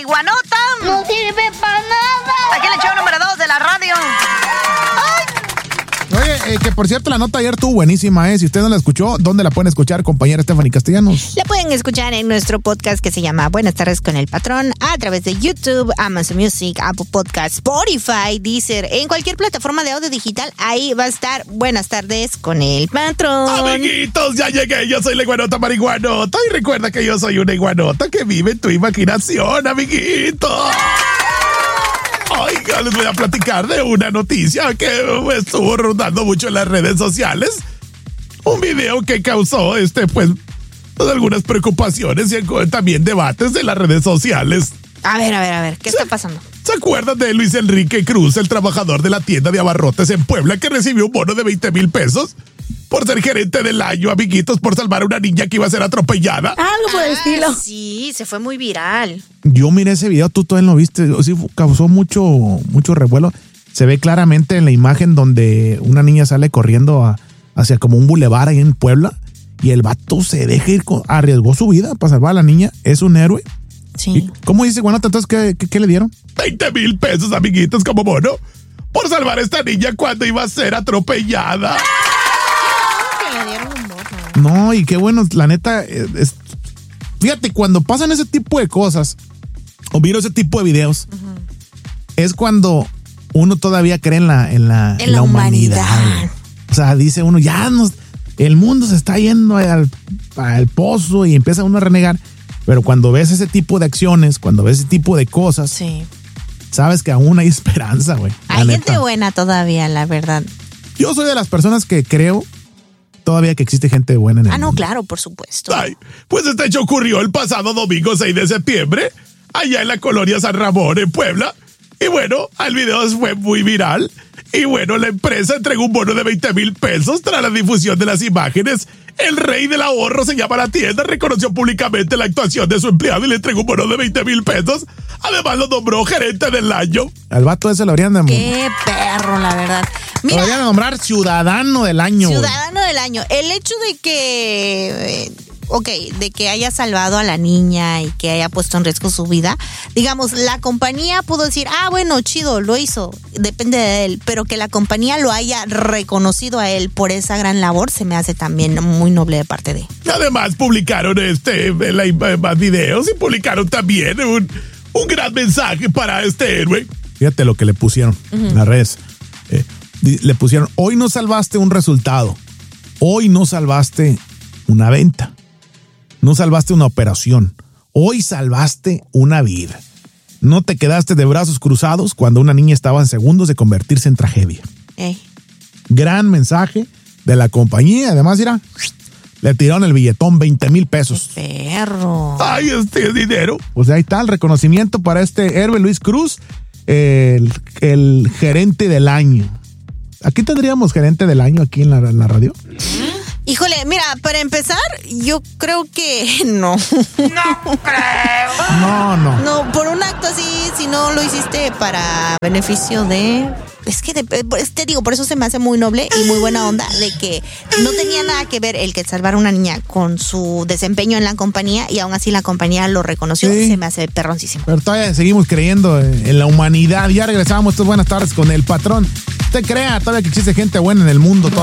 marihuanota. No sirve para nada. Aquí el show número 2 de la radio. Oye, que por cierto la nota ayer estuvo buenísima, ¿eh? Si usted no la escuchó, ¿dónde la pueden escuchar, compañera Stephanie Castellanos? La pueden escuchar en nuestro podcast que se llama Buenas tardes con el patrón, a través de YouTube, Amazon Music, Apple Podcasts, Spotify, Deezer, en cualquier plataforma de audio digital. Ahí va a estar Buenas tardes con el patrón. Amiguitos, ya llegué. Yo soy la iguanota marihuanota. Y recuerda que yo soy una iguanota que vive en tu imaginación, amiguitos. Oiga, les voy a platicar de una noticia que estuvo rondando mucho en las redes sociales. Un video que causó, pues algunas preocupaciones y también debates de las redes sociales. A ver, ¿qué está pasando? ¿Se acuerdan de Luis Enrique Cruz, el trabajador de la tienda de abarrotes en Puebla, que recibió un bono de 20,000 pesos por ser gerente del año, amiguitos, por salvar a una niña que iba a ser atropellada? Algo por el estilo. Sí, se fue muy viral. Yo miré ese video, tú todavía lo viste, sí causó mucho revuelo. Se ve claramente en la imagen donde una niña sale corriendo hacia como un bulevar ahí en Puebla y el vato se deja ir, arriesgó su vida para salvar a la niña, es un héroe. Sí. ¿Cómo dice, Guanota? Entonces, ¿qué le dieron? 20,000 pesos, amiguitos, como bono, por salvar a esta niña cuando iba a ser atropellada. No, y qué bueno, la neta, fíjate, cuando pasan ese tipo de cosas, o miro ese tipo de videos, es cuando uno todavía cree en la humanidad. O sea, dice uno, el mundo se está yendo al pozo y empieza uno a renegar. Pero cuando ves ese tipo de acciones, cuando ves ese tipo de cosas, sí, sabes que aún hay esperanza, güey. Hay gente buena todavía, la verdad. Yo soy de las personas que creo todavía que existe gente buena en el mundo. No, claro, por supuesto. Ay, pues este hecho ocurrió el pasado domingo 6 de septiembre, allá en la colonia San Ramón, en Puebla. Y bueno, el video fue muy viral. Y bueno, la empresa entregó un bono de 20,000 pesos tras la difusión de las imágenes. El rey del ahorro, se llama la tienda, reconoció públicamente la actuación de su empleado y le entregó un bono de 20,000 pesos. Además lo nombró gerente del año. Al vato ese lo habrían de... Qué perro, la verdad. Mira, lo habrían de nombrar ciudadano del año. Ciudadano del año. El hecho de que... de que haya salvado a la niña y que haya puesto en riesgo su vida, digamos, la compañía pudo decir, bueno, chido, lo hizo, depende de él, pero que la compañía lo haya reconocido a él por esa gran labor, se me hace también muy noble de parte de él. Además, publicaron más videos y publicaron también un gran mensaje para este héroe. Fíjate lo que le pusieron en las redes. Le pusieron, hoy no salvaste un resultado, hoy no salvaste una venta. No salvaste una operación. Hoy salvaste una vida. No te quedaste de brazos cruzados cuando una niña estaba en segundos de convertirse en tragedia. Gran mensaje de la compañía. Además, le tiraron el billetón, 20,000 pesos. Perro. Ay, este dinero. Pues ahí está el reconocimiento para este héroe Luis Cruz, el gerente del año. ¿Aquí tendríamos gerente del año aquí en la radio? Híjole, mira, para empezar, yo creo que no. No creo. No. No, por un acto así, si no lo hiciste para beneficio de... Es que te digo, por eso se me hace muy noble y muy buena onda de que no tenía nada que ver el que salvar a una niña con su desempeño en la compañía y aún así la compañía lo reconoció. Sí. Se me hace perroncísimo. Pero todavía seguimos creyendo en la humanidad. Ya regresamos. Buenas tardes con el patrón. Usted crea todavía que existe gente buena en el mundo.